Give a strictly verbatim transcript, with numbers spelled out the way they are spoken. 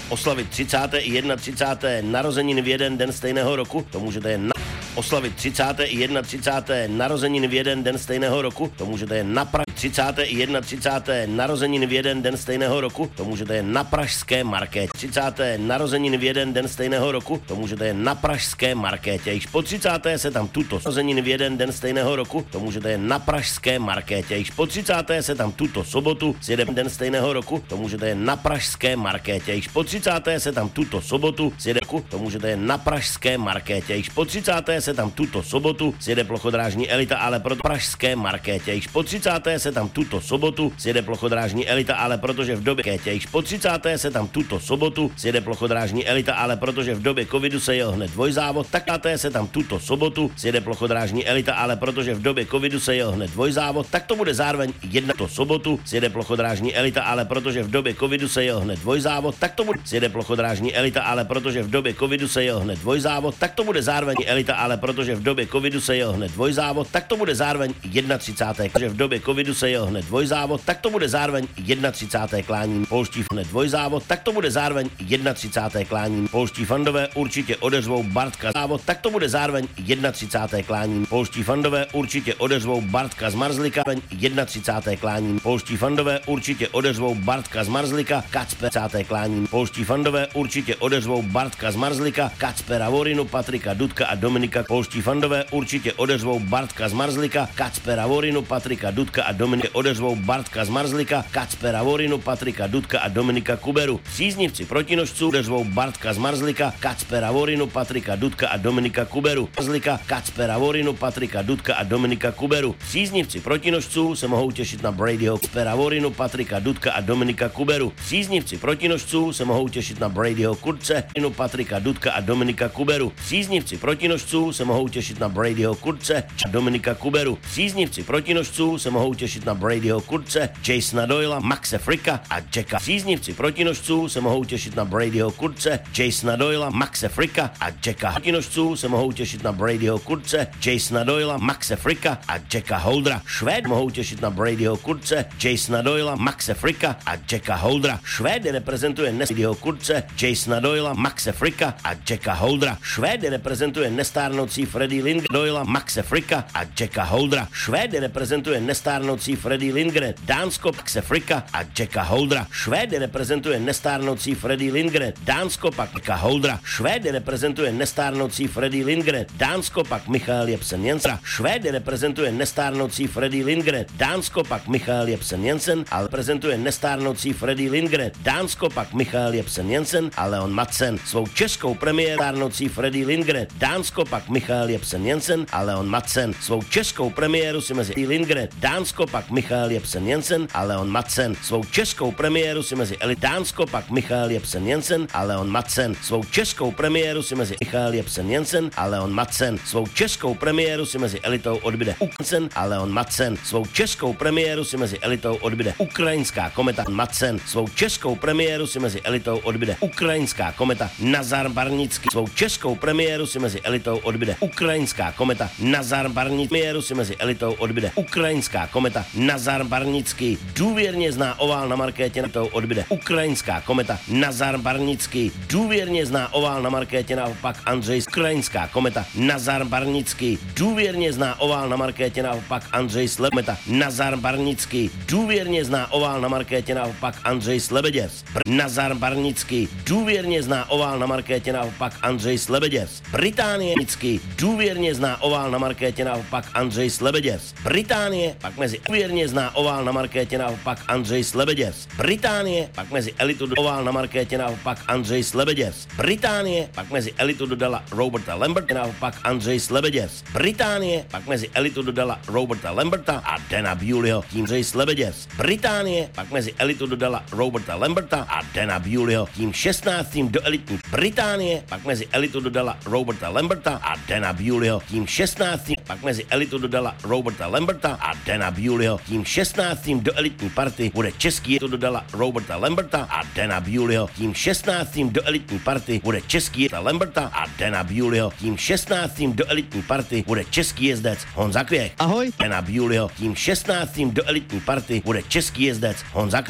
oslavit třicáté i třicáté první narozeniny v jeden den stejného roku, to můžete jen na oslavit třicáté i třicáté první narozeniny v jeden den stejného roku, to můžete jen na pra... třicáté i třicáté první narozeniny v jeden den stejného roku, to můžete jen na pražské markétě. třicáté narozeniny v jeden den stejného roku, to můžete jen na pražské markétě. Již po třicáté se tam tuto narozeniny v jeden den stejného roku, to můžete jen na pražské markétě. Již po třicáté se tam tuto sobotu s jeden den stejného roku, to můžete jen na pražské markétě. Již po třicáté se tam tuto sobotu s jeden roku, to můžete jen na pražské markétě. Již po třicáté se tam tuto sobotu sjede plochodrážní elita, ale pro pražské markétě. Již po třicáté se tam tuto sobotu sjede plochodrážní elita, ale protože v době kétě. Již po třicáté se tam tuto sobotu sjede plochodrážní elita, ale protože v době covidu se jel hned dvojzávod, tak se tam tuto sobotu sjede plochodrážní elita, ale protože v době covidu se jel hned dvojzávod, tak to bude zároveň jedna to sobotu sjede plochodrážní elita, ale protože v době covidu se jel hned dvojzávod, tak to bude sjede plochodrážní elita, ale protože v době covidu se jel hned dvojzávod, tak to bude zároveň elita, ale protože v době covidu se jel hned dvojzávod, tak to bude zároveň třicáté první Že v době covidu se jel hned dvojzávod, tak to bude zároveň třicáté první klání polští hned dvojzávod, tak to bude zároveň třicáté první klání polští fandové určitě odeřvou Bartka závod, tak to bude zároveň třicáté první klání polští fandové určitě odeřvou Bartka z Marzlika, třicáté první klání polští fandové určitě odeřvou Bartka z Marzlika, Kacper třicáté klání polští fandové určitě odeřvou Bartka z Marzlika, Kacpera Vorinu, Patrika Dudka a Dominika. Polští fandové určitě odeřvou Bartka z Marzlika, Kacpera Vorinu, Patrika Dudka a Dominika. Odeřvou Bartka z Marzlika, Kacpera Vorinu, Patrika Dudka a Dominika Kuberu. Příznivci protinožců odeřvou Bartka z Marzlika, Kacpera Vorinu, Patrika Dudka a Dominika Kuberu. Marzlika, Kacpera Vorinu, Patrika Dudka a Dominika Kuberu. Příznivci protinožců se mohou těšit na Bradyho, Kacpera Vorinu, Patrika Dudka a Dominika Kuberu. Příznivci protinožců se mohou těšit na Bradyho Kurce, Patrika Dudka a Dominika Kuberu. Příznivci protinožců se mohou těšit na Bradyho Kurce a Dominika Kuberu. Příznivci protinožců se mohou těšit na Bradyho Kurce, Jasona Doyla, Maxe Fricka a Jacka. Příznivci protinožců se mohou těšit na Bradyho Kurce, Jasona Doyla, Maxe Fricka a Jacka. Protinožců se mohou těšit na Bradyho Kurce, Jasona Doyla, Maxe Fricka a Jacka Holdra. Švéd mohou těšit na Bradyho Kurce, Jasona Doyla, Maxe Fricka a Jacka Holdra. Švéd reprezentuje Bradyho Kurce, Jasona Doyla, Maxe Fricka a Jacka Holdra. Švéd reprezentuje nestárnoucí Freddie Lindgren, Doyla, Maxe Fricka a Jacka Holdra. Švéd reprezentuje nestárnoucí Freddie Lindgren, Dánsko, Maxe Fricka a Jacka Holdra. Švéd reprezentuje nestárnoucí Freddie Lindgren, Dánsko, pak Jacka Holdra. Švéd reprezentuje nestárnoucí Freddie Lindgren, Dánsko, pak Michael Jepsen Jensen. Švéd reprezentuje nestárnoucí Freddie Lindgren, Dánsko, pak Michael Jepsen Jensen, ale reprezentuje nestárnoucí Freddie Lindgren, Dánsko, pak Michael Jepsen Jensen a Leon Madsen. Svou českou premiéru stárnoucí Freddie Lindgren, Dánsko, pak Michael Jepsen Jensen a Leon Madsen. Svou českou premiéru si mezi Lindgren, Dánsko, pak Michael Jepsen Jensen a Leon Madsen. Svou českou premiéru si mezi Eli Dánsko, pak Michael Jepsen Jensen a Leon Madsen. Svou českou premiéru si mezi Michael Jepsen Jensen a Leon Madsen. Svou českou premiéru si mezi elitou odbyde Ukncen a Leon Madsen. Svou českou premiéru si mezi elitou odbyde ukrajinská kometa Madsen. Svou českou premiéru si mezi elitou odbyde ukrajinská kometa Nazar Barnický. Svou českou premiéru si mezi elitou odbyde ukrajinská kometa Nazar Barnický. Premiéru si mezi elitou odbyde ukrajinská kometa Nazar Barnický. Důvěrně zná ovál na markétě, na to odbyde ukrajinská kometa Nazar Barnický. Důvěrně zná ovál na markétě, naopak Andřej ukrajinská kometa Nazar Barnický. Důvěrně zná ovál na markétě, naopak Andřej Slebeta Nazar Barnický. Důvěrně zná ovál na markétě, naopak Andřej Slebeděv. Nazar Barnický. Důvěrně zná ovál na markétě, naopak Andřej Slebeděv. Británie důvěrně zná ovál na markétě, naopak Andřej Slebeděv. Británie pak mezi důvěrně zná ovál na markétě, naopak Andřej Slebeděv. Británie pak mezi elitu ovál na markétě, naopak Andřej Slebeděv. Británie pak mezi elitu dodala Roberta Lamberta, naopak Andřej Slebeděv. Británie pak mezi elitu dodala Roberta Lamberta a Dana Bewleyho, tím Andřej Slebeděv. Británie pak mezi elitu dodala Roberta Lamberta a Dana Bewleyho, tím šestnáctým do elitní. Británie pak mezi elitu dodala Roberta Lamberta a Dana Bewleyho, tím šestnáctým pak mezi elitu dodala Roberta Lamberta a Dana Bewleyho, tím šestnáctým do elitní party bude český, to dodala Roberta Lamberta a Dana Bewleyho, tím šestnáctým do elitní party bude český Lamberta a Dana Bewleyho, tím šestnáctým do elitní party bude český jezdec Honza Kvěch. Ahoj. Dana Bewleyho, tím šestnáctým do elitní party bude český jezdec Honza Kvěch.